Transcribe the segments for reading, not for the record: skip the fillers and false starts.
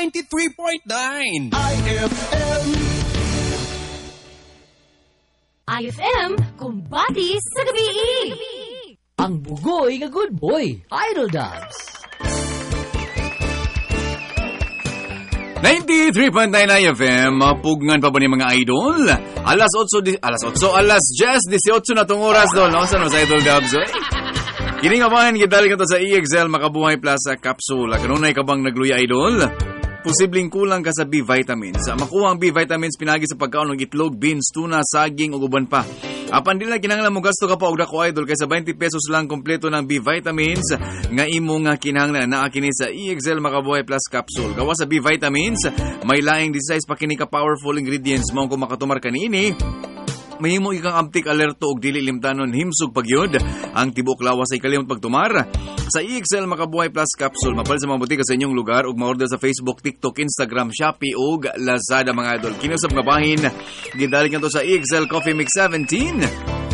93.9 IFM, kumbati sa gabi. Ang bugoy nga good boy, Idol Dubs. 93.9 IFM, pugngan pa ba ni mga idol? Alas 10 na tong oras doon, no? Saan sa Idol Dubs, eh? Kini nga man, gidali ka to sa EXL Makabuhay Plaza Capsule. Kanunay ka bang nagluya, idol? Posibleng kulang ka sa B-vitamins. Makuha ang B-vitamins pinagi sa pagkaon ng itlog, beans, tuna, saging o uban pa. Apan din na kinahanglan mo gasto ka pa og dako, idol, kaysa 20 pesos lang kompleto ng B-vitamins nga imo nga kinahanglan naa kini sa EXL Makabuhay Plus Capsule. Gawa sa B-vitamins, may laing 16 pa kini ka powerful ingredients mao kung makatumar kanini. Mahimo ikang abtik alerto og dili limtanon himsog pagyod ang tibok lawas sa ikalimot pagtumar. Sa EXL Makabuhay Plus Capsule, mapal sa mga butika sa inyong lugar ug ma-order sa Facebook, TikTok, Instagram, Shopee ug Lazada, mga idol. Kinusab nga bahin, gidalik to sa EXL Coffee Mix 17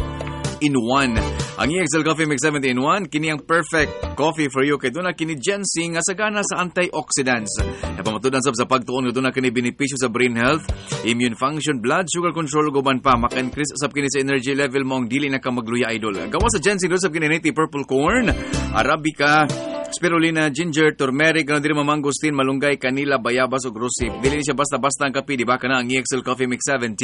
in 1. Ang EXL Coffee Mix 17 in 1, kini ang perfect coffee for you kay doon na kini ginseng nga sagana sa antioxidants. Napamatudan sab sa pagtuon nga doon na kini benepisyo sa brain health, immune function, blood sugar control ug uban pa. Maka-increase sab kini sa energy level mo ang dili na ka magluya, idol. Gawa sa ginseng doon sab kini native purple corn, arabica, spirulina, ginger, turmeric, ganoon din mangosteen, malunggay, kanila, bayabas ug rosehip. Dili siya basta-basta ang kape, di ba? Kana ang EXL Coffee Mix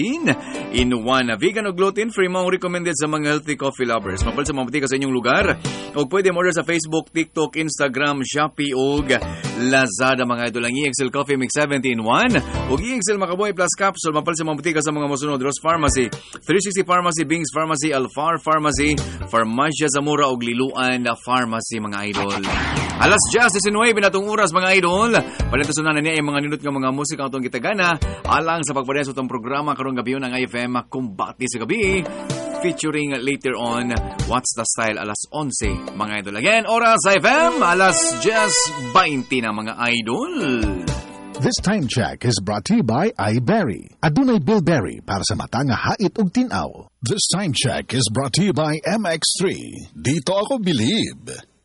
17 in 1. Vegan o gluten-free mo recommended sa mga healthy coffee lovers. Mapal sa mga butika sa inyong lugar. O pwede mo order sa Facebook, TikTok, Instagram, Shopee ug Lazada, mga idol. Ang EXL Coffee Mix 17 in 1 ug EXL Makabuhay Plus Capsule. Mapal sa mga butika sa mga mosunod: Ross Pharmacy, 360 Pharmacy, Bings Pharmacy, Alfar Pharmacy, Farmacia Zamora ug Liluan Pharmacy, mga idol. Alas 10:19 na itong oras, mga idol. Palintusunan na niya yung mga nindot ng mga musika ang itong gitagana alang sa pagpadeso itong programa karong gabi ng IFM Kumbati sa Gabi, featuring later on What's the Style alas 11, mga idol. Again, oras IFM alas 10:20 na, mga idol. This time check is brought to you by iBerry. Adunay Bilberry para sa mata nga hait ug tinaw. This time check is brought to you by MX3. Dito ako believe.